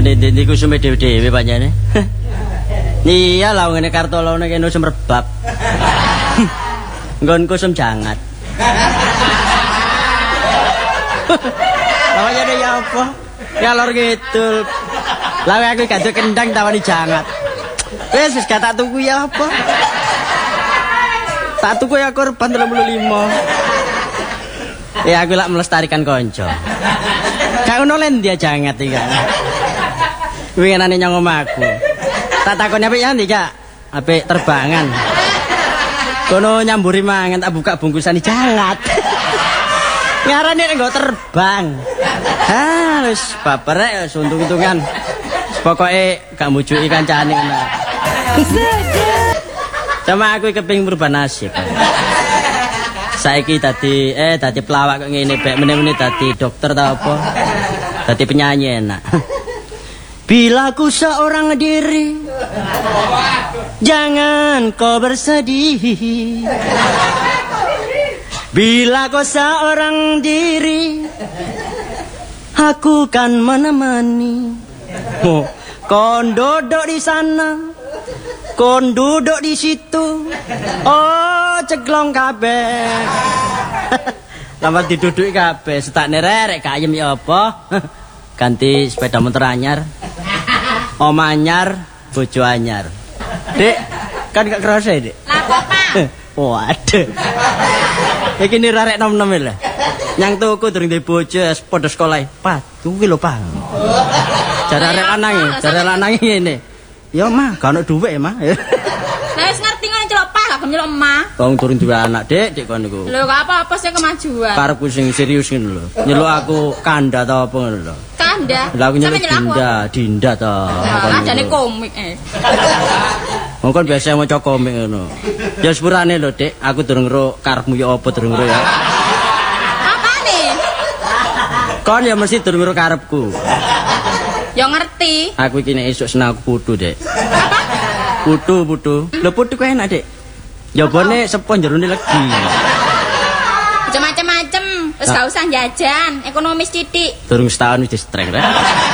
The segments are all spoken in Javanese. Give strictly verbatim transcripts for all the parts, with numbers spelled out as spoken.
Ngene ndi kusume dhewe-dhewe pancene. Iya lah ngene kartolone kene semrebab. Nggon kusum jangat. Awake dhewe ya apa? Ngalor ngidul. Lah aku gak kendang tawani jangat. Wis wis gak tak tuku ya apa? Tak tuku ya korban tiga puluh lima. Ya aku lak melestarikan konco. Gak ono len dia jangat iki. Winginane nyang omahku. Tak takoni apik ya ndi, Cak? Apik terbangan. Kono nyamburi mangan tak buka bungkusan jangat. Ngarane nggo terbang. Ha wis baperek wis untung-untungan. Pokoke gak mujuki kancane ngono. Sama aku kepengin merubah nasib. Saiki dadi eh dadi pelawak kok ngene bek meneh-meneh dadi dokter ta apa? Dadi penyanyi enak. Bila ku seorang diri, jangan kau bersedih. Bila kau seorang diri, aku kan menemani. Oh, kau duduk di sana, kau duduk di situ. Oh, ceklong kabeh. Tambah diduduki kabeh, setakne rerek gak ayem ya apa? Ganti sepeda motor anyar. Om anyar, bojo anyar. Dek, kan gak kerasa ya, Dek? Lah kok, Pak? Waduh. Iki ni rarek nom-nom lho. Nyang tuku durung duwe bojo padha sekolah. Pak, kuwi lho, Pak. Jare arek lanang, jare lanang ngene. Ya, Mah, gak ono dhuwit ya, Mah. Lah wis ngerti ngono celok Pak, gak nyelok Mah. Wong durung duwe anak, Dek, Dek kon niku. Lho, gak apa-apa sih kemajuan. Karepku sing serius ngono lho. Nyeluk aku kanda ta apa ngono lho. Kanda. Lah aku nyeluk Dinda, Dinda ta. Lah jane komik eh. Wong kon biasa maca komik ngono. Ya sepurane lho, Dik, aku durung ro karepmu ya apa durung ro ya. Apane? Kon ya mesti durung ro karepku. Ya ngerti. Aku iki nek esuk seneng aku putu, Dek. Apa? Putu, putu. Lho putu kok enak, Dek. Jabone sepo jerone legi. Macem-macem, wis gak usah jajan, ekonomis titik. Durung setahun wis distrek, Rek.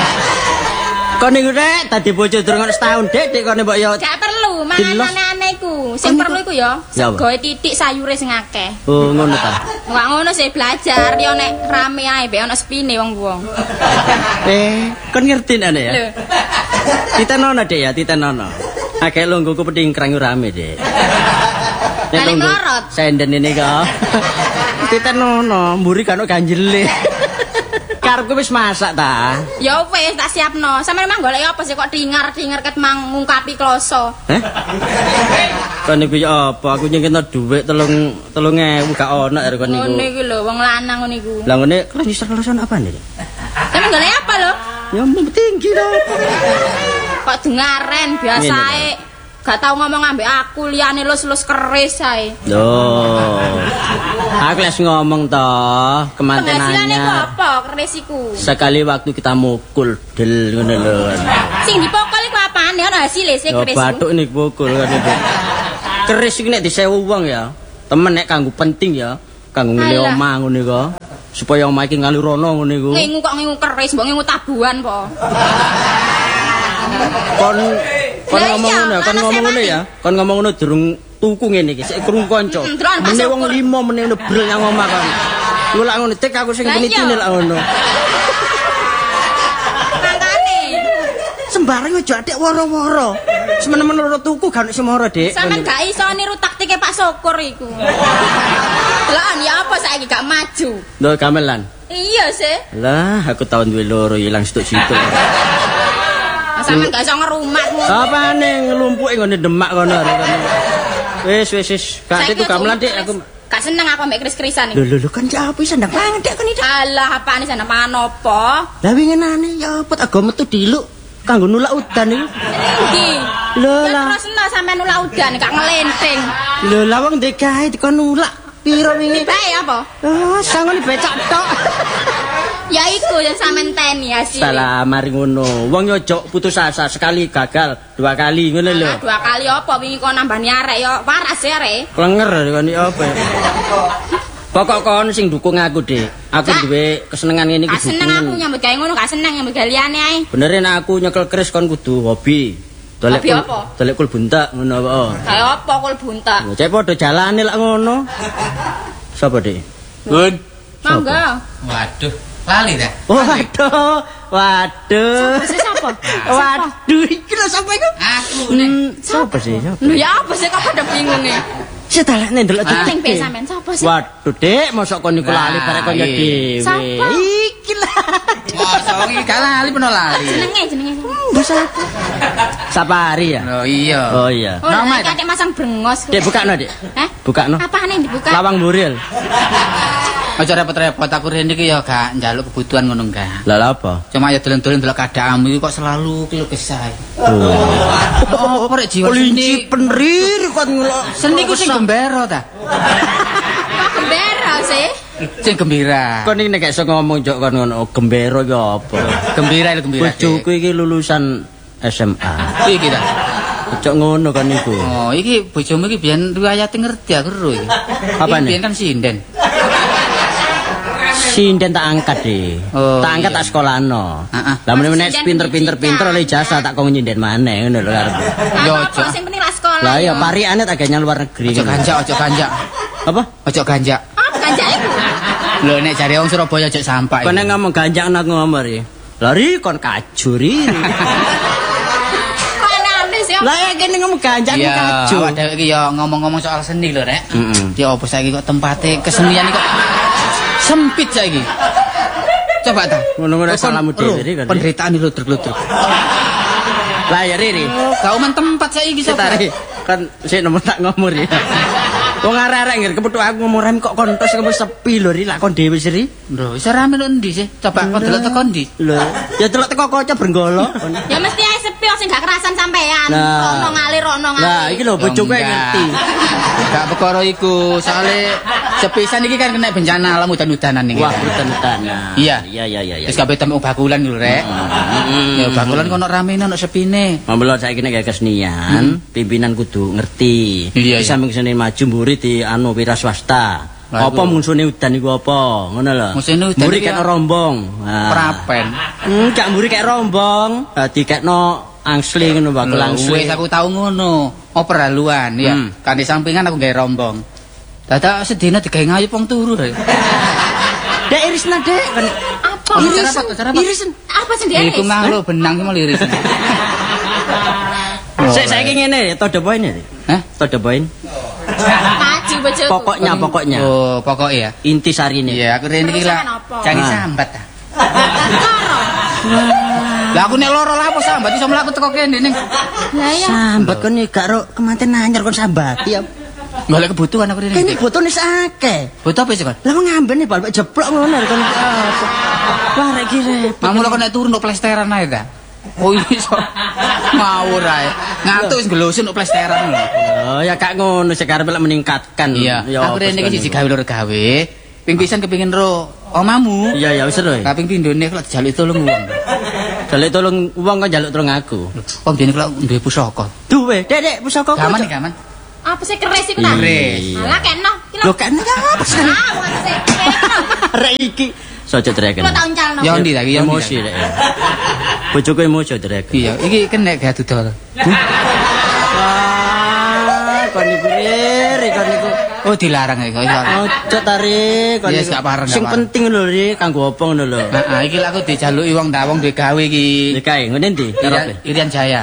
Kon niku Rek, dadi bojo durung setahun, Dek, Dek kon mbok ya. Gak perlu, mangan aneh-aneh iku. Sing perlu iku ya, segoe titik sayure sing akeh. Oh, ngono ta. Enggak ngono sih belajar, yo nek rame ae mbek ana sepine wong-wong. Eh, kon ngerti nek ya? Lho. Titenono, Dek ya, titenono. Akeh lungguhku pedingkrang rame, Dek. Nek lorot. Senden ini kok. Titenono, mburi kan ganjele. Karepku wis masak ta. Ya wis tak siapno. Sampe memang golek apa sih kok dengar-dengar ket mang ngungkapi kloso. Heh? Kon niku ya apa? Aku nyengketno dhuwit telung telung ewu gak ono arek kon niku. Ngene iki lho wong lanang ngono iku. Lah ngene kloso-kloso apa nih? Sampe golek apa lho? Ya tinggi lho. Kok dengaren biasae. Gak tau ngomong ambek aku liyane lus-lus keris ae. Loh. Aku les ngomong toh, kemantenannya. Penghasilannya kok apa keris iku? Sekali waktu kita mukul del ngono lho. Sing dipokol iku apane ana hasile sik keris. Ya bathuk niku pukul kan itu. Keris iki nek disewu wong ya, temen nek kanggo penting ya, kanggo ngene omah ngono iku. Supaya omah iki ngalur rono ngono iku. Ngingu kok ngingu keris, mbok ngingu tabuhan po. Kon kon ngomong ngono, kon ngomong ngono ya. Kon ngomong ngono durung tuku ngene iki, sik krungu kanca. Mene wong lima mene nebrel nang omah kan. Lu lak ngono tek aku sing ngene iki lak ngono. Mangkane. Sembarang aja atik woro-woro. Semen-men loro tuku gak ono semoro, Dik. Sampeyan gak iso niru taktike Pak Syukur iku. Lah ya apa saiki gak maju? Lho gamelan. Iya sih. Lah aku tahun duwe loro ilang situ-situ. Sampeyan gak iso ngerumat ngono. Apane nglumpuke ngene Demak kono arek kono. Wis wis wis, gak itu gamelan Dik aku. Gak seneng aku mbek keris-kerisan iki. Lho lho kan ya apa sandang pangan Dik kon iki. Alah apane sandang pangan apa? Lah winginane ya apa tak go metu diluk kanggo nulak udan iku. Ndi? Lho lah. Terus no sampean nulak udan gak ngelenting. Lho lah wong ndek gawe dikon nulak piro wingi? Bae apa? Oh, sangon becak tok. Ya iku yang sampean teni hasil. Salah mari ngono. Wong yo ojo putus asa, sekali gagal, dua kali ngono lho. Dua kali apa wingi kok nambani arek yo waras ya arek. Klenger kon iki apa? Pokok kon sing dukung aku, Dik. Aku duwe kesenengan ngene iki. Gak seneng aku nyambut gawe ngono, gak seneng nyambut gawe liyane ae. Bener nek aku nyekel keris kon kudu hobi. Dolek Hobi apa? Dolek kul buntak ngono apa? Kayak apa kul buntak? Ya cek padha jalane lak ngono. Sapa, Dik? Bun. Mangga. Waduh, lali dah. Oh, waduh. Waduh. Sapa sih sapa? Waduh, iki lho sapa iku? Aku Hmm, nek. sapa sih? Sapa? Lho ya apa sih kok pada bingung e? Setalane ndelok Sing pe sampean sapa sih? Waduh, Dik, mosok kon niku lali barek kon dhewe. Sapa? Iki lah. Mosok iki gak lali peno lali. Jenenge jenenge. Bisa apa? Sapari ya? Oh iya. Oh iya. Oh, Nama, kayak masang brengos. Dik bukakno, Dik. Hah? Bukakno. Apaan yang dibuka? Lawang buril. Aja repot-repot aku rene iki ya gak njaluk kebutuhan ngono enggak. Lah lha apa? Cuma ya dolen-dolen delok keadaanmu iki kok selalu kilo kesah. Oh, Apa rek jiwa kelinci seni? penrir kon ngelok. Seni ku sing gembira ta? Kok gembira sih? Sing gembira. Kon iki nek iso ngomong jok kon ngono gembira ya apa? Gembira lho gembira. Bojoku iki lulusan S M A. Iki ta. Cok ngono kan niku. Oh, iki bojomu iki biyen riwayate ngerti aku ro iki. Apane? Biyen kan sinden. Sinden tak angkat deh. Oh, tak angkat iya. tak sekolahno. Heeh. Lah meneh nek Sinden pinter-pinter-pinter oleh ijazah tak kok nyinden maneh ngono lho karepe. Yo, Apa Cok. sing penting ra sekolah. Lah ya pariane tak gawe luar negeri. Ojo ganjak, ojo ganjak. Apa? Ojo ganjak. Apa kanjak iku? Lho nek jare wong Surabaya ojo sampai. Kon nek ngomong ganjak nak ngomong ri. Lari kon kajuri. Kok aneh sih? Lah ya kene ngomong ganjak Iya, kaju. awak dhewe iki ya ngomong-ngomong soal seni lho, Rek. Heeh. Ya opo saiki kok tempate kesenian iki kok sempit saiki. Coba ta. Ngono-ngono salahmu dhewe ri kan. Penderitaan iki ludruk-ludruk. Lah ya Riri. Gak umen tempat saiki sapa. Setari kan sik nomor tak ngomong ri. Wong arek-arek ngger kepethuk aku ngomong rem kok kontos kamu sepi lho ri lak kon dhewe siri. Lho, iso rame lho endi sih? Coba kok delok teko ndi? Lho, ya delok teko kaca brenggolo. Ya mesti ae sepi sing gak kerasan sampean. Nah. Rono ngalir rono ngalir. Lah iki lho bojoku Enggak. ngerti. Gak perkara iku, soalnya sepisan iki kan kena bencana alam udan-udanan iki. Wah, hutan-hutanan. Iya. Iya iya iya. Wis kabeh temu bakulan lho, Rek. Ya bakulan kono ramene ono sepine. Mamelo saiki nek kesenian, pimpinan kudu ngerti. Iya, Bisa kesenian maju mburi di anu wira swasta. Lah, Apa iku. mungsune udan iku apa? Ngono lho. Mungsune udan Mburi iki kek ya- rombong. Nah. Prapen. Hmm, gak mburi kek rombong. Dadi kekno angsli ngono bakul Lho, angsli. wis aku tau ngono. Opera haluan ya. Hmm. Kan di sampingan aku gawe rombong. Dadak sedina digawe ngayup wong turu. Rek. Dek irisna dek kan. Apa? Oh, Iris. cara apa, cara apa? Iris. Apa sendiri? Iku mang lho benang ki mau liris. Sik saiki ngene, to the point ya. Hah? To the point. Maju bojoku. Pokoknya pokoknya. Oh, pokoknya ya. Inti sarine. Iya, aku rene iki lah. Perusahaan apa? Jangan Ah. sambat ta. Loro. Lah aku nek loro lah apa sambat iso mlaku teko kene ning. Lah ya. Sambat kon iki gak ro kemanten nanyar kon sambati ya. Golek kebutuhan aku rene. Kene botone akeh. Butuh apa sih kon? Lah ngambene bal jeblok ngono kon. Wah rek iki repot. Mamu kok nek turu nduk plesteran ae ta. Oh iso. Ngawur ae. Ngantuk wis gelosin nduk plesteran lho. Oh ya gak ngono sik arep lek meningkatkan. Iya, Ya, aku rene iki apa siji gawe loro gawe. Ping pisan kepengin ro omamu. Iya ya wis ro. Kaping pindhone kok dijaluk tolong wong. Jaluk tolong wong kok njaluk tolong aku. Om dene kok duwe pusaka. Duwe, Dek Dek pusaka kok. Gaman iki gaman. Apa sih keris iku ta? Keris. Lah keno. Lho kan apa sih? Ah, wong sik. Keno. Rek iki sojo dreken. Kulo tau nyalno. Ya ndi ta iki ya ndi ta? Emosi rek. Bojoku emosi dreken. Iya, iki kena gak dudol. Wah, kon niku ri, kon niku. Oh dilarang iki. Ojo tari, kon Yes, niku. gak pareng, gak Sing pareng. penting lho ri, kanggo apa ngono lho. Heeh, iki lak aku dijaluki wong ta wong duwe gawe iki. Iki kae ngene ndi? Karepe. Irian, Irian Jaya.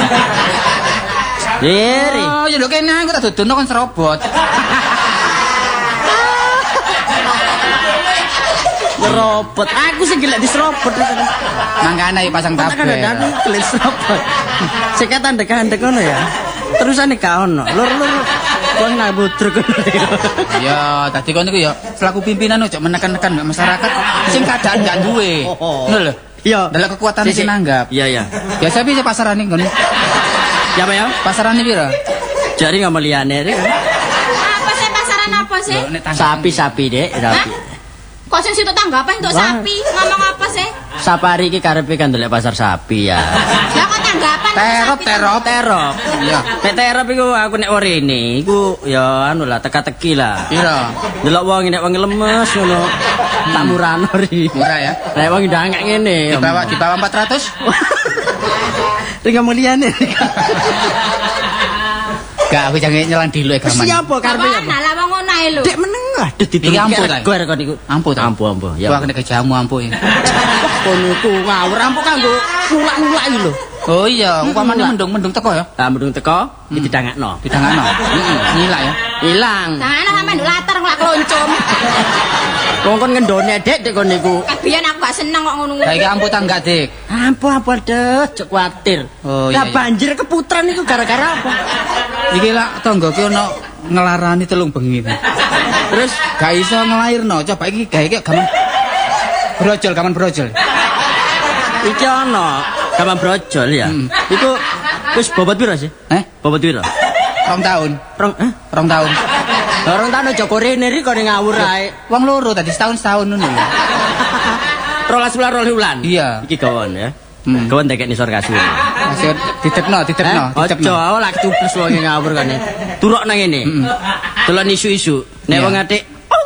Ri. Oh, ya lho kene aku tak dodono kon serobot. Robot. Aku sing gelek diserobot. Mangkane pasang Tak tabel. kadang-kadang gelek serobot. Sik kandek-kandek ngono ya. Terusane gak ono. Lur-lur kon ngabudruk ngono ya. Ya, tadi kon niku ya selaku pimpinan ojo menekan-nekan masyarakat sing keadaan gak duwe. Ngono lho. Iya. Dalam kekuatan Sik, sik. sing nanggap. Iya iya. Biasa piye pasarane kon? Ya apa ya? Pasarane piro? Jari ngomong liyane ri. Apa sih pasaran apa sih? Lho, nek tangga- Sapi-sapi, Dek, sapi. Kok sing situ tanggapan untuk Wah. sapi? Ngomong apa sih? Sapari iki karepe kan ndelok pasar sapi ya. Lah kok tanggapan Terop, terop. Terop. Iya. Nek terop iku aku nek warene iku ya anu lah teka-teki lah. Piro? Delok wong nek wong lemes ngono. Tak murano ri. Murah ya. Nek wong ndangak ngene. Di bawah di bawah empat ratus. Tinggal muliane. Gak aku jangan nyelang dulu ya gaman. Siapa karepe apa? Nah, lah wong ngono ae lho. Dek menengah dadi Iki ampuh ta? Gor kon iku. Ampuh ta? Ampuh ampuh. Ya. Wah kena kejamu ampuh ya. Kono iku ngawur ampuh kanggo nulak-nulak iki lho. Oh iya, upamane mendung-mendung teko ya. Lah mendung teko iki didangakno. Didangakno. Heeh, nyilak ya. Ilang. Tangan sampe nduk latar nglak kloncom. Wong kon ngendone dek dek kon niku. Kabiyen aku gak seneng kok ngono. Saiki ampuh ta enggak, Dik? Ampuh apa deh, cok kuatir. Oh Lah iya. banjir keputran iku gara-gara apa? Iki lak tanggoku ono ngelarani telung bengi. Terus Gak iso ngelairno. Coba iki gawe iki gaman brojol, gaman brojol. iki ana gaman brojol ya. Hmm. Iku wis bobot piro sih? Eh, Bobot piro? rong tahun. Rong eh Rong tahun. orang tano Joko rene ri kok ngawur ae. Wong loro tadi setahun setahun ngono lho. rolas bulan rolas bulan. Iya. Iki gawon ya. Hmm. Gawon tekek nisor kasur. Masih ditepno, ditepno, Ojo, ditepno. oh lak tubles wong ngawur kene. Turok nang ngene. Heeh. Delok isu-isu. Nek Iya. wong atik.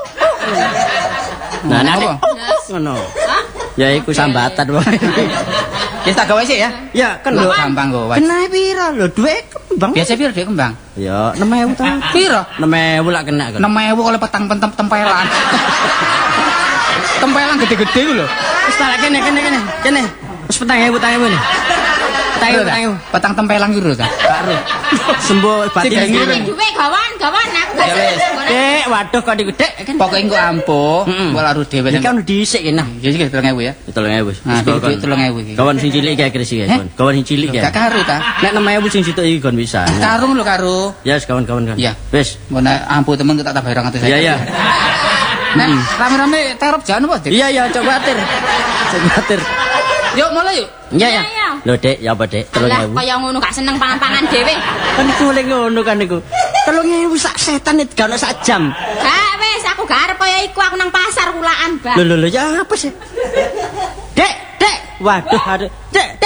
Nah, nek apa? ngono. Ya iku sambatan wong. Wis tak gawe sik ya. Ya kan lho. Gampang kok. Kena piro lho? Duit kembang. Biasa piro dhek kembang? Ya enam ewu ta. Piro? enam ewu lak kena kan. enam ewu kalau petang pentem tempelan. Tempelan gede-gede ku lho. Wis tak kene kene kene. Kene. Wis petang ewu petang ewu nih. Petang ewu petang ewu. Petang tempelan piro ta? Karo. Sembo batin Sing ngirim. Sampe duwe gawan, gawan aku gak Ya wis. seneng. Dek, waduh kok niku dek kan. Pokoke engko ampuh, Mm-mm. engko laru dhewe. Iki kan dhisik kene. Ya iki telung ewu ya. tolong ewu. Nah, duit telung ewu iki. Kawan sing cilik kae krisi kae, Eh? kawan. Kawan sing cilik kae. Gak karo ta? Nek enam ewu sing sitok iki kon bisa. Karung lho karo. Ya wis kawan-kawan kan. Iya. Wis. Engko nek ampuh temen tak tambah rong atus. Iya iya. Nek rame-rame terop jan apa, Dik? Iya iya cok kuatir. Cok kuatir. Yuk mulai yuk. Iya ya. Iya, iya. Lho Dek, ya apa Dek? tolong Lah ewu. kaya ngono gak seneng pangan-pangan dhewe. Kan iku oleh ngono kan niku. tolong ewu sak setan itu gak ono sak jam. Gak wis aku gak arep kaya iku aku nang pasar kulaan, Bang. Lho lho lho ya apa sih? Dek, Dek. Waduh, aduh. Dek,